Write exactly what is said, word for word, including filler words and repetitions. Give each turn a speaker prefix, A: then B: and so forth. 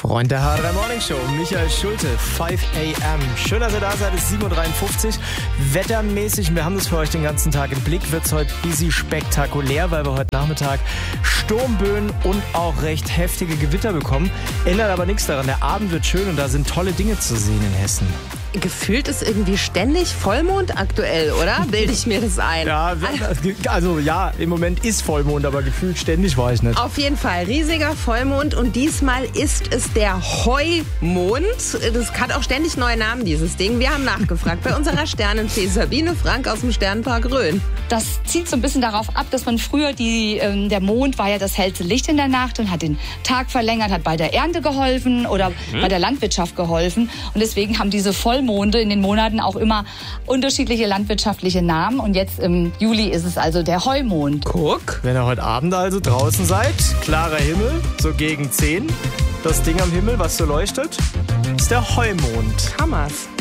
A: Freund der H drei Morning Show, Michael Schulte, fünf a m Schön, dass ihr da seid, es ist sieben Uhr dreiundfünfzig. Wettermäßig, wir haben das für euch den ganzen Tag im Blick, wird es heute busy spektakulär, weil wir heute Nachmittag Sturmböen und auch recht heftige Gewitter bekommen. Ändert aber nichts daran, der Abend wird schön und da sind tolle Dinge zu sehen in Hessen.
B: Gefühlt ist irgendwie ständig Vollmond aktuell, oder? Bilde ich mir das ein?
A: Ja, also ja, im Moment ist Vollmond, aber gefühlt ständig war ich nicht.
B: Auf jeden Fall, riesiger Vollmond und diesmal ist es der Heumond. Das hat auch ständig neue Namen, dieses Ding. Wir haben nachgefragt bei unserer Sternenfee Sabine Frank aus dem Sternenpark Rhön.
C: Das zielt so ein bisschen darauf ab, dass man früher, die, ähm, der Mond war ja das hellste Licht in der Nacht und hat den Tag verlängert, hat bei der Ernte geholfen oder mhm. bei der Landwirtschaft geholfen. Und deswegen haben diese Vollmonde in den Monaten auch immer unterschiedliche landwirtschaftliche Namen. Und jetzt im Juli ist es also der Heumond.
A: Guck. Wenn ihr heute Abend also draußen seid, klarer Himmel, so gegen zehn, das Ding am Himmel, was so leuchtet, ist der Heumond.
B: Hammers.